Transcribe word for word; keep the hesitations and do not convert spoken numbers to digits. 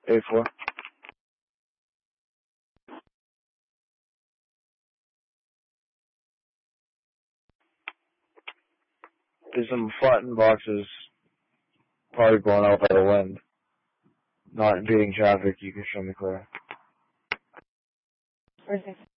eight four. There's some flattened boxes probably blown out by the wind. Not impeding traffic, you can show me clear. Where's